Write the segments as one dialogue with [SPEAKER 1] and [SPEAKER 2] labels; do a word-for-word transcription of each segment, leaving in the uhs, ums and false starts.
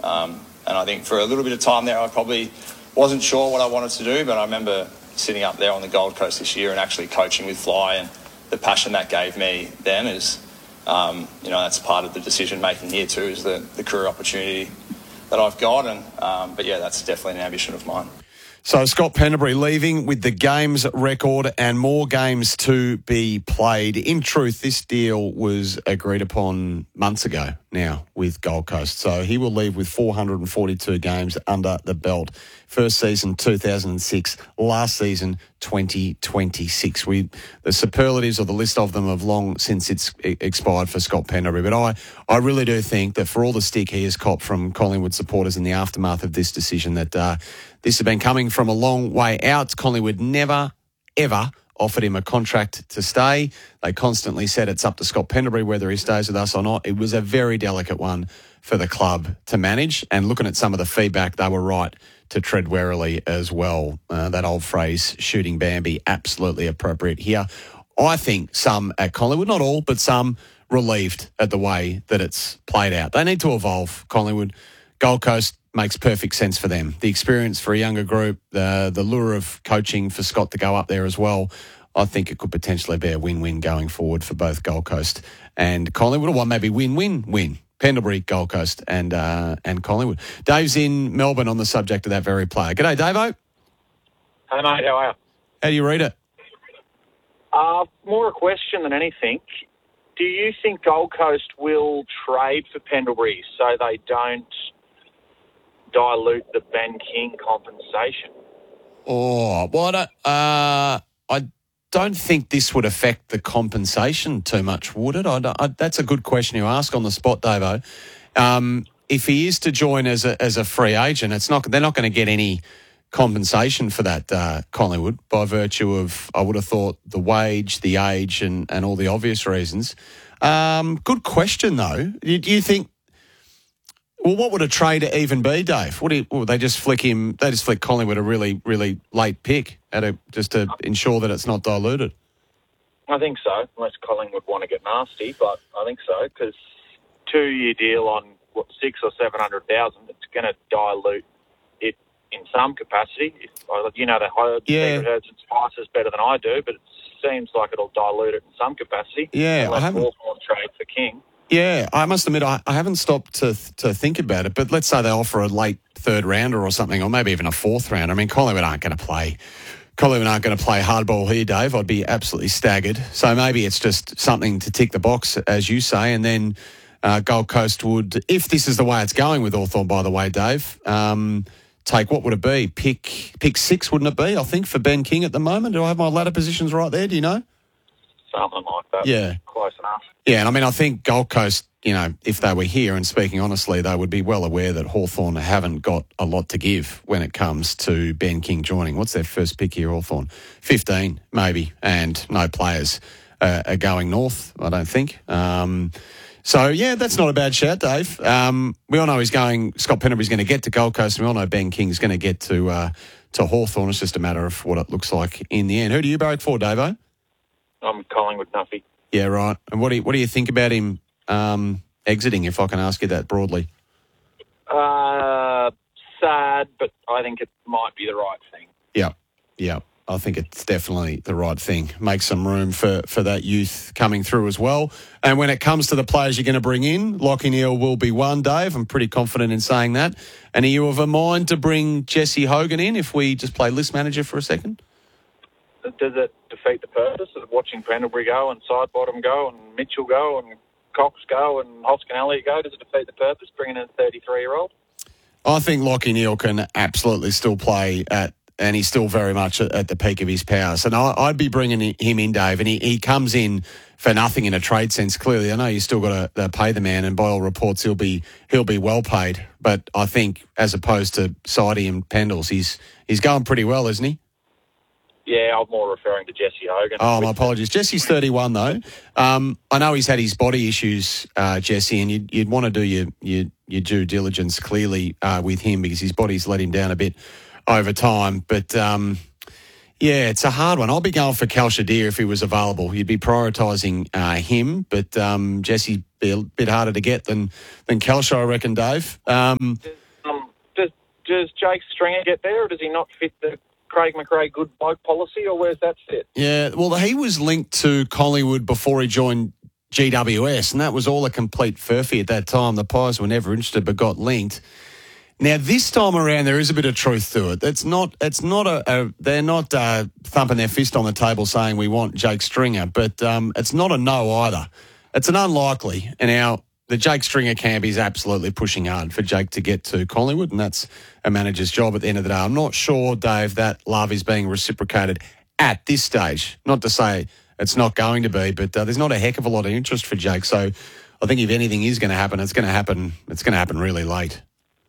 [SPEAKER 1] Um, and I think for a little bit of time there, I probably wasn't sure what I wanted to do, but I remember sitting up there on the Gold Coast this year and actually coaching with Fly, and the passion that gave me then is, um, you know, that's part of the decision-making here too, is the, the career opportunity that I've got. And um, but, yeah, that's definitely an ambition of mine.
[SPEAKER 2] So Scott Pendlebury leaving with the games record and more games to be played. In truth, this deal was agreed upon months ago now with Gold Coast. So he will leave with four hundred forty-two games under the belt. First season, two thousand six. Last season, twenty twenty-six. We the superlatives or the list of them have long since it's expired for Scott Pendlebury. But I, I really do think that for all the stick he has copped from Collingwood supporters in the aftermath of this decision, that uh, this has been coming from a long way out. Collingwood never, ever offered him a contract to stay. They constantly said it's up to Scott Pendlebury whether he stays with us or not. It was a very delicate one for the club to manage. And looking at some of the feedback, they were right to tread warily as well. Uh, that old phrase, shooting Bambi, absolutely appropriate here. I think some at Collingwood, not all, but some, relieved at the way that it's played out. They need to evolve, Collingwood. Gold Coast makes perfect sense for them. The experience for a younger group, the the lure of coaching for Scott to go up there as well, I think it could potentially be a win-win going forward for both Gold Coast and Collingwood, or one maybe win-win-win. Pendlebury, Gold Coast and uh, and Collingwood. Dave's in Melbourne on the subject of that very player. G'day, Davo.
[SPEAKER 3] Hey, mate, how are you?
[SPEAKER 2] How do you read it?
[SPEAKER 3] Uh, more a question than anything. Do you think Gold Coast will trade for Pendlebury so they don't dilute the Ben King compensation?
[SPEAKER 2] Oh, well, I don't, uh, I don't think this would affect the compensation too much, would it? I, I, that's a good question you ask on the spot, Davo. Um, if he is to join as a as a free agent, it's not they're not going to get any compensation for that, uh, Collingwood, by virtue of, I would have thought, the wage, the age, and, and all the obvious reasons. Um, good question, though. Do you think? Well, what would a trade even be, Dave? What do you, well, they just flick him? They just flick Collingwood a really, really late pick, at a, just to ensure that it's not diluted.
[SPEAKER 3] I think so, unless Collingwood want to get nasty, but I think so, because two-year deal on what six or seven hundred thousand, it's going to dilute it in some capacity. If, you know, the higher
[SPEAKER 2] yeah.
[SPEAKER 3] price is better than I do, but it seems like it'll dilute it in some capacity.
[SPEAKER 2] Yeah,
[SPEAKER 3] unless
[SPEAKER 2] I haven't
[SPEAKER 3] Hawthorn trade for King.
[SPEAKER 2] Yeah, I must admit, I, I haven't stopped to to think about it, but let's say they offer a late third rounder or something, or maybe even a fourth rounder. I mean, Collingwood aren't going to play. Collingwood aren't going to play hardball here, Dave. I'd be absolutely staggered. So maybe it's just something to tick the box, as you say, and then uh, Gold Coast would, if this is the way it's going with Hawthorn, by the way, Dave, um, take, what would it be? Pick pick six, wouldn't it be, I think, for Ben King at the moment? Do I have my ladder positions right there? Do you know?
[SPEAKER 3] Something like that.
[SPEAKER 2] Yeah.
[SPEAKER 3] Close enough.
[SPEAKER 2] Yeah, and I mean, I think Gold Coast, you know, if they were here, and speaking honestly, they would be well aware that Hawthorn haven't got a lot to give when it comes to Ben King joining. What's their first pick here, Hawthorn? fifteen, maybe, and no players uh, are going north, I don't think. Um, so, yeah, that's not a bad shout, Dave. Um, we all know he's going, Scott Pendlebury's going to get to Gold Coast, and we all know Ben King's going to get to uh, to Hawthorn. It's just a matter of what it looks like in the end. Who do you barrack for, Davo?
[SPEAKER 3] I'm Collingwood Nuffy.
[SPEAKER 2] Yeah, right. And what do you, what do you think about him um, exiting, if I can ask you that broadly?
[SPEAKER 3] Uh, sad, but I think it might be the right thing.
[SPEAKER 2] Yeah, yeah. I think it's definitely the right thing. Make some room for, for that youth coming through as well. And when it comes to the players you're going to bring in, Lachie Neale will be one, Dave. I'm pretty confident in saying that. And are you of a mind to bring Jesse Hogan in if we just play list manager for a second?
[SPEAKER 3] Does it defeat the purpose of watching Pendlebury go and Sidebottom go and Mitchell go and Cox go and Hoskin Elliott go? Does it defeat the purpose, bringing in a thirty-three-year-old?
[SPEAKER 2] I think Lachie Neale can absolutely still play at, and he's still very much at, at the peak of his powers. And I, I'd be bringing him in, Dave, and he, he comes in for nothing in a trade sense. Clearly, I know you still got to pay the man, and by all reports, he'll be he'll be well paid. But I think, as opposed to Sidey and Pendles, he's he's going pretty well, isn't he?
[SPEAKER 3] Yeah, I'm more referring to Jesse Hogan.
[SPEAKER 2] Oh, my apologies. Jesse's thirty-one, though. Um, I know he's had his body issues, uh, Jesse, and you'd, you'd want to do your, your, your due diligence clearly uh, with him because his body's let him down a bit over time. But, um, Yeah, it's a hard one. I'll be going for Cal Shadir if he was available. You'd be prioritising uh, him, but um, Jesse's be a bit harder to get than than Kelsha, I reckon, Dave. Um,
[SPEAKER 3] Um, does, does Jake Stringer get there, or does he not fit the Craig McRae good bloke policy, or where's that fit?
[SPEAKER 2] yeah, well, he was linked to Collingwood before he joined G W S, and that was all a complete furphy at that time. The Pies were never interested but got linked. Now, this time around, there is a bit of truth to it. It's not. It's not a. a they're not uh, thumping their fist on the table saying we want Jake Stringer, but um, it's not a no either. It's an unlikely. And now the Jake Stringer camp is absolutely pushing hard for Jake to get to Collingwood, and that's a manager's job at the end of the day. I'm not sure, Dave, that love is being reciprocated at this stage. Not to say it's not going to be, but uh, there's not a heck of a lot of interest for Jake. So I think if anything is going to happen, it's going to happen. It's going to happen really late.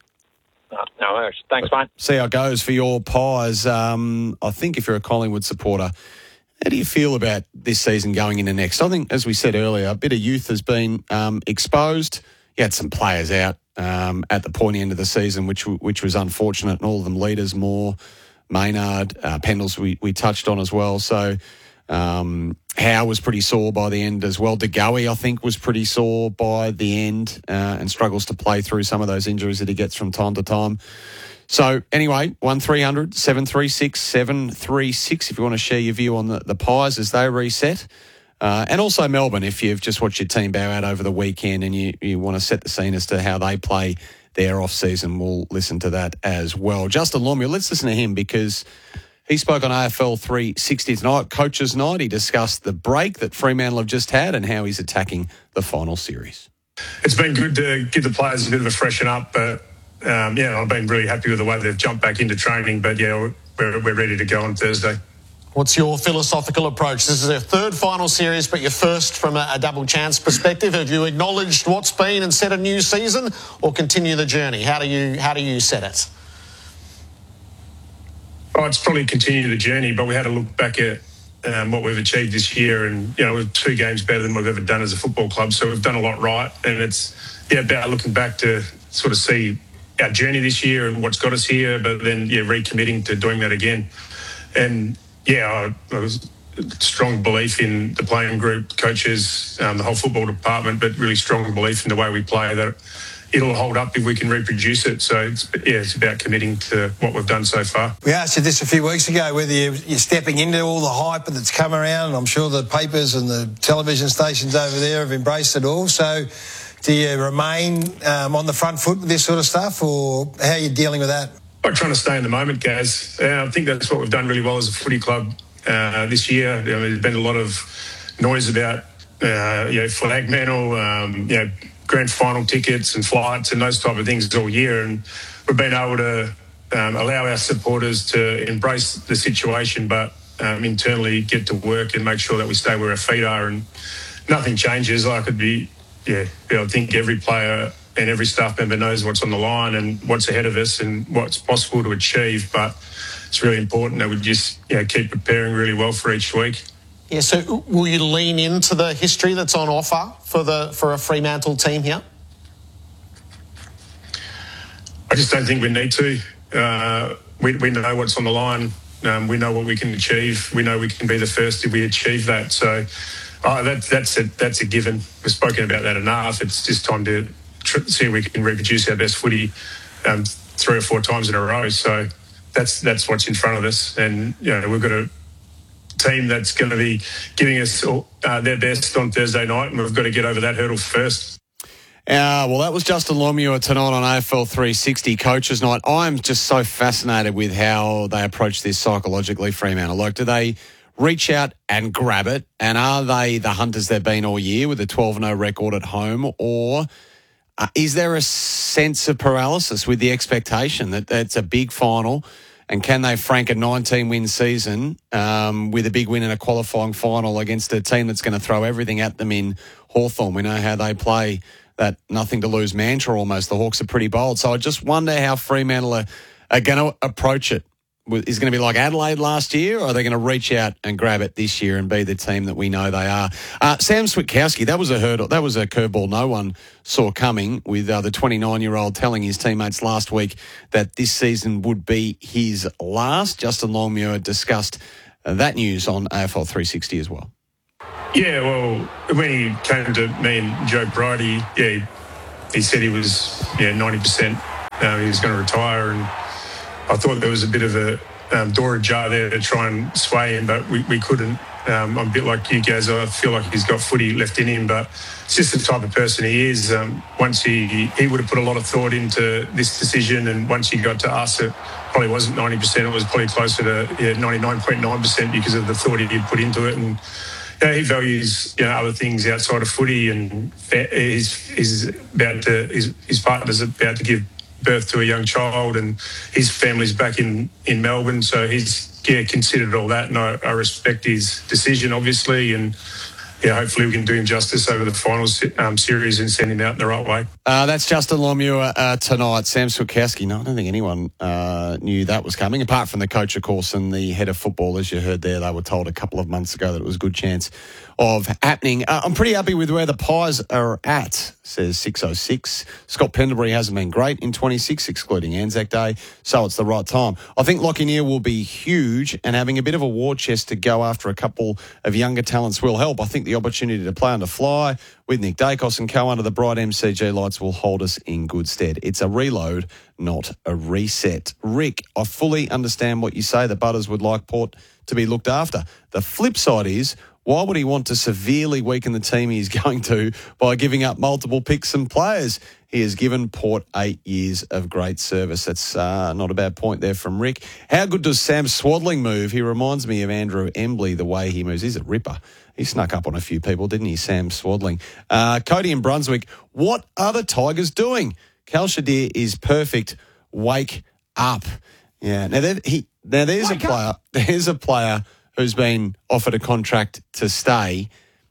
[SPEAKER 3] No, no worries. Thanks, mate.
[SPEAKER 2] See how it goes for your Pies. Um, I think if you're a Collingwood supporter, how do you feel about this season going into next? I think, as we said earlier, a bit of youth has been um, exposed. You had some players out um, at the pointy end of the season, which which was unfortunate, and all of them leaders, Moore, Maynard, uh, Pendles we, we touched on as well. So um, Howe was pretty sore by the end as well. De Goey, I think, was pretty sore by the end uh, and struggles to play through some of those injuries that he gets from time to time. So anyway, one three hundred seven three six seven three six if you want to share your view on the, the Pies as they reset. Uh, and also Melbourne, if you've just watched your team bow out over the weekend and you, you want to set the scene as to how they play their off-season, we'll listen to that as well. Justin Longmuir, let's listen to him because he spoke on A F L three sixty tonight, Coach's Night. He discussed the break that Fremantle have just had and how he's attacking the final series.
[SPEAKER 4] It's been good to give the players a bit of a freshen up, but um, yeah, I've been really happy with the way they've jumped back into training. But yeah, we're, we're ready to go on Thursday.
[SPEAKER 5] What's your philosophical approach? This is a third final series, but your first from a, a double chance perspective. Have you acknowledged what's been and set a new season, or continue the journey? How do you how do you set it?
[SPEAKER 4] Oh, it's probably continue the journey, but we had to look back at um, what we've achieved this year, and you know, we're two games better than we've ever done as a football club. So we've done a lot right, and it's yeah about looking back to sort of see our journey this year and what's got us here, but then yeah, recommitting to doing that again. And yeah, I, I was strong belief in the playing group, coaches, um, the whole football department, but really strong belief in the way we play that it'll hold up if we can reproduce it. So it's, yeah, it's about committing to what we've done so far.
[SPEAKER 6] We asked you this a few weeks ago, whether you're stepping into all the hype that's come around, and I'm sure the papers and the television stations over there have embraced it all. So do you remain um, on the front foot with this sort of stuff, or how are you dealing with that?
[SPEAKER 4] I'm trying to stay in the moment, Gaz. Uh, I think that's what we've done really well as a footy club uh, this year. You know, there's been a lot of noise about uh, you know, flag medal, um, you know, grand final tickets and flights and those type of things all year, and we've been able to um, allow our supporters to embrace the situation, but um, internally get to work and make sure that we stay where our feet are, and nothing changes. I could be, yeah, I think every player and every staff member knows what's on the line and what's ahead of us and what's possible to achieve, but it's really important that we just, you know, keep preparing really well for each week.
[SPEAKER 5] Yeah, so will you lean into the history that's on offer for the for a Fremantle team here?
[SPEAKER 4] I just don't think we need to. Uh, we, we know what's on the line. Um, we know what we can achieve. We know we can be the first if we achieve that. So uh, that, that's, a, that's a given. We've spoken about that enough. It's just time to tr- see if we can reproduce our best footy um, three or four times in a row. So that's that's what's in front of us. And, you know, we've got a team that's going to be giving us uh, their best on Thursday night, and we've got to get over that hurdle first.
[SPEAKER 2] Uh, well, that was Justin Longmuir tonight on A F L three sixty Coach's Night. I'm just so fascinated with how they approach this psychologically, Fremantle. Like, do they reach out and grab it, and are they the hunters they've been all year with a twelve and oh record at home, or uh, is there a sense of paralysis with the expectation that it's a big final? And can they frank a nineteen-win season um, with a big win in a qualifying final against a team that's going to throw everything at them in Hawthorn? We know how they play that nothing-to-lose mantra almost. The Hawks are pretty bold. So I just wonder how Fremantle are, are going to approach it is going to be like Adelaide last year, or are they going to reach out and grab it this year and be the team that we know they are? Uh, Sam Switkowski, that was a hurdle. That was a curveball no one saw coming, with uh, the twenty-nine-year-old telling his teammates last week that this season would be his last. Justin Longmuir discussed uh, that news on A F L three sixty as well.
[SPEAKER 4] Yeah, well, when he came to me and Joe Bridie, yeah, he, he said he was yeah ninety percent uh, he was going to retire, and I thought there was a bit of a um, door ajar there to try and sway him, but we, we couldn't. Um, I'm a bit like you guys. I feel like he's got footy left in him, but it's just the type of person he is. Um, once he, he would have put a lot of thought into this decision, and once he got to us, it probably wasn't ninety percent. It was probably closer to yeah, ninety-nine point nine percent because of the thought he'd put into it. And yeah, he values you know other things outside of footy, and he's, he's about to his, his partner's about to give birth to a young child, and his family's back in, in Melbourne, so he's yeah considered all that, and I, I respect his decision, obviously, and yeah, hopefully we can do him justice over the final um, series and send him out in the right way.
[SPEAKER 2] Uh, that's Justin Longmuir uh, tonight. Sam Switkowski, no, I don't think anyone uh, knew that was coming, apart from the coach, of course, and the head of football, as you heard there. They were told a couple of months ago that it was a good chance of happening. Uh, I'm pretty happy with where the Pies are at, says six oh six. Scott Pendlebury hasn't been great in twenty-six, excluding Anzac Day, so it's the right time. I think Lockyer will be huge, and having a bit of a war chest to go after a couple of younger talents will help. I think the opportunity to play under fly with Nick Dacos and co under the bright M C G lights will hold us in good stead. It's a reload, not a reset. Rick, I fully understand what you say, that Butters would like Port to be looked after. The flip side is, why would he want to severely weaken the team he's going to by giving up multiple picks and players? He has given Port eight years of great service. That's uh, not a bad point there from Rick. How good does Sam Swadling move? He reminds me of Andrew Embley, the way he moves. He's a ripper. He snuck up on a few people, didn't he, Sam Swadling? Uh, Cody in Brunswick, what are the Tigers doing? Cal Shadir is perfect. Wake up. Yeah. Now, he, now there's Wake a player. Up. There's a player who's been offered a contract to stay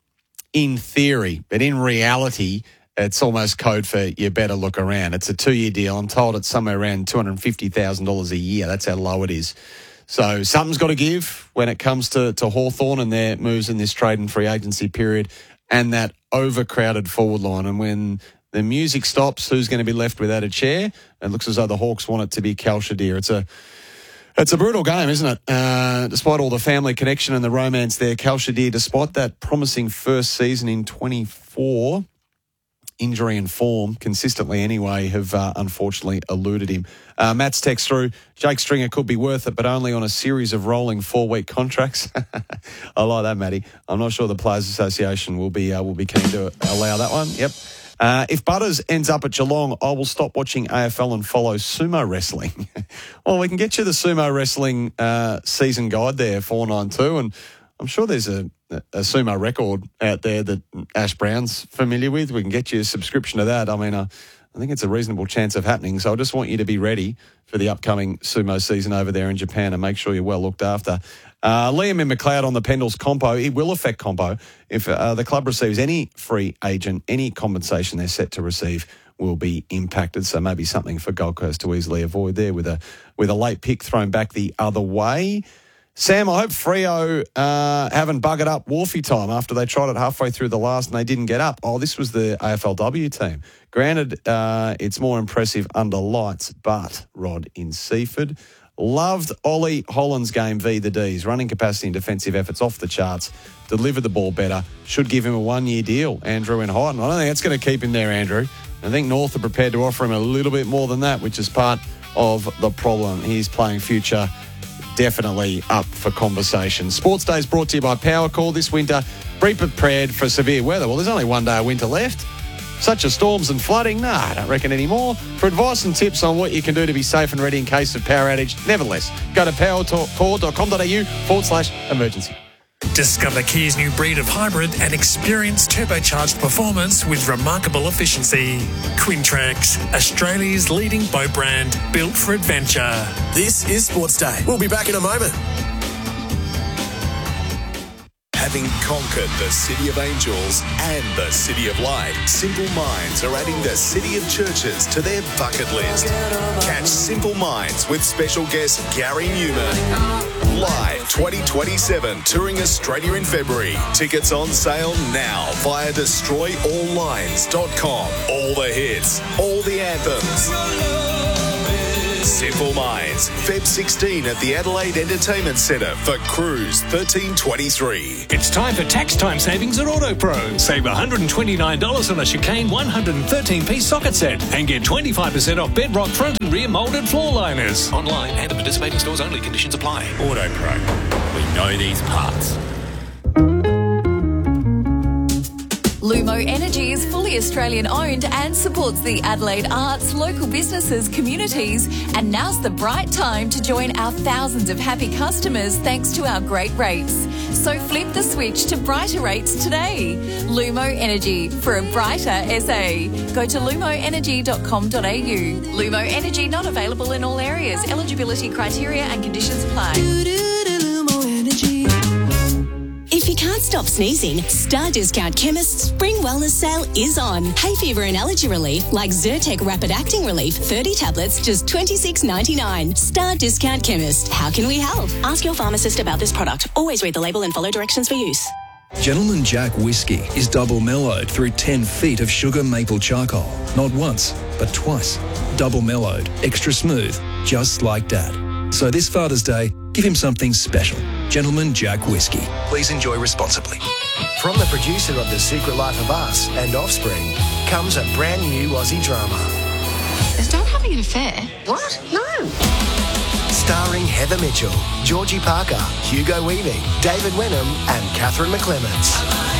[SPEAKER 2] in theory, but in reality, it's almost code for you better look around. It's a two-year deal. I'm told it's somewhere around two hundred fifty thousand dollars a year. That's how low it is. So something's got to give when it comes to, to Hawthorn and their moves in this trade and free agency period, and that overcrowded forward line. And when the music stops, who's going to be left without a chair? It looks as though the Hawks want it to be Cal Shadir. It's a It's a brutal game, isn't it? Uh, despite all the family connection and the romance there, Cal Shadir, despite that promising first season in twenty-four, injury and form, consistently anyway, have uh, unfortunately eluded him. Uh, Matt's text through, Jake Stringer could be worth it, but only on a series of rolling four-week contracts. I like that, Matty. I'm not sure the Players Association will be uh, will be keen to allow that one. Yep. Uh, if Butters ends up at Geelong, I will stop watching A F L and follow sumo wrestling. Well, we can get you the sumo wrestling uh, season guide there, four ninety-two, and I'm sure there's a, a sumo record out there that Ash Brown's familiar with. We can get you a subscription to that. I mean, uh, I think it's a reasonable chance of happening, so I just want you to be ready for the upcoming sumo season over there in Japan and make sure you're well looked after. Uh, Liam in McLeod on the Pendles compo. It will affect compo. If uh, the club receives any free agent, any compensation they're set to receive will be impacted. So maybe something for Gold Coast to easily avoid there with a with a late pick thrown back the other way. Sam, I hope Freo uh, haven't buggered up Wharfie time after they tried it halfway through the last and they didn't get up. Oh, this was the A F L W team. Granted, uh, it's more impressive under lights, but Rod in Seaford. Loved Ollie Holland's game v the D's. Running capacity and defensive efforts off the charts. Delivered the ball better. Should give him a one-year deal, Andrew in Highton. I don't think that's going to keep him there, Andrew. I think North are prepared to offer him a little bit more than that, which is part of the problem. He's playing future definitely up for conversation. Sports Day is brought to you by Power Call this winter. Be prepared for severe weather. Well, there's only one day of winter left. Such as storms and flooding? Nah, I don't reckon anymore. For advice and tips on what you can do to be safe and ready in case of power outage, nevertheless, go to powercall.com.au forward slash emergency.
[SPEAKER 7] Discover Kia's new breed of hybrid and experience turbocharged performance with remarkable efficiency. Quintrex, Australia's leading boat brand, built for adventure.
[SPEAKER 8] This is Sports Day. We'll be back in a moment. Having conquered the City of Angels and the City of Light, Simple Minds are adding the City of Churches to their bucket list. Catch Simple Minds with special guest Gary Newman. Live twenty twenty-seven, touring Australia in February. Tickets on sale now via destroy all lines dot com. All the hits, all the anthems. Simple Minds, February sixteenth at the Adelaide Entertainment Centre for Cruise thirteen twenty-three.
[SPEAKER 9] It's time for tax time savings at AutoPro. Save one hundred twenty-nine dollars on a Chicane one hundred thirteen piece socket set and get twenty-five percent off Bedrock front and rear moulded floor liners.
[SPEAKER 10] Online and at participating stores only. Conditions apply. AutoPro. We know these parts.
[SPEAKER 11] Lumo Energy is fully Australian owned and supports the Adelaide arts, local businesses, communities, and now's the bright time to join our thousands of happy customers thanks to our great rates. So flip the switch to brighter rates today. Lumo Energy, for a brighter S A. Go to lumo energy dot com dot a u. Lumo Energy not available in all areas. Eligibility criteria and conditions apply.
[SPEAKER 12] If you can't stop sneezing, Star Discount Chemist's Spring Wellness Sale is on. Hay fever and allergy relief like Zyrtec Rapid Acting Relief, thirty tablets, just twenty-six ninety-nine. Star Discount Chemist. How can we help? Ask your pharmacist about this product. Always read the label and follow directions for use.
[SPEAKER 13] Gentleman Jack Whiskey is double mellowed through ten feet of sugar maple charcoal. Not once, but twice. Double mellowed, extra smooth, just like Dad. So this Father's Day, give him something special. Gentleman Jack Whiskey. Please enjoy responsibly.
[SPEAKER 14] From the producer of The Secret Life of Us and Offspring comes a brand new Aussie drama.
[SPEAKER 15] Is Dad having an affair? What? No.
[SPEAKER 14] Starring Heather Mitchell, Georgie Parker, Hugo Weaving, David Wenham and Catherine McClements.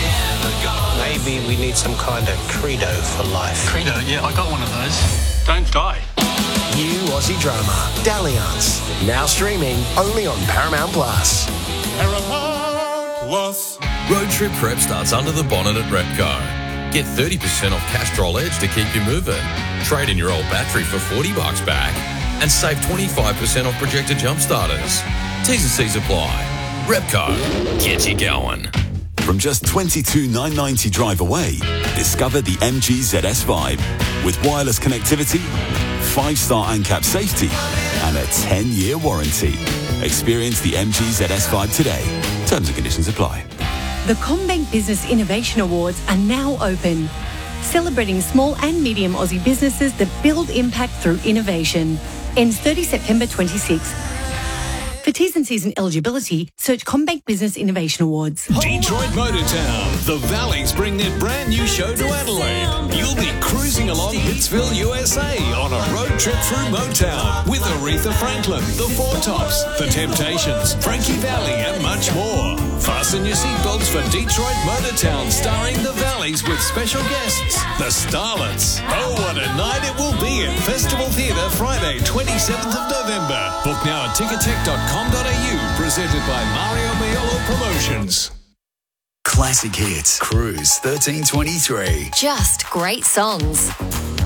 [SPEAKER 16] Maybe we need some kind of credo for life.
[SPEAKER 17] Credo? Yeah, I got one of those. Don't die.
[SPEAKER 14] New Aussie drama, Dalliance. Now streaming only on Paramount Plus.
[SPEAKER 18] Paramount Plus. Road trip prep starts under the bonnet at Repco. Get thirty percent off Castrol Edge to keep you moving. Trade in your old battery for forty bucks back. And save twenty-five percent off projector jump starters. T's and C's apply. Repco. Get you going.
[SPEAKER 19] From just twenty-two thousand nine hundred ninety drive away, discover the M G Z S Vibe. With wireless connectivity, five-star ANCAP safety, and a ten-year warranty. Experience the M G Z S Vibe today. Terms and conditions apply.
[SPEAKER 20] The CommBank Business Innovation Awards are now open, celebrating small and medium Aussie businesses that build impact through innovation. Ends thirtieth September twenty-sixth. For T's and C's and eligibility, search CommBank Business Innovation Awards.
[SPEAKER 21] Detroit Motortown. The Valleys bring their brand new show to Adelaide. You'll be cruising along Hitsville, U S A on a road trip through Motown with Aretha Franklin, The Four Tops, The Temptations, Frankie Valli and much more. Fasten your seatbelts for Detroit Motortown starring The Valleys with special guests, The Starlets. Oh, what a night it will be at Festival Theatre Friday, twenty-seventh of November. Book now at ticketek dot com. Presented by Mario Maiolo Promotions.
[SPEAKER 8] Classic hits. Cruise thirteen twenty-three.
[SPEAKER 11] Just great songs.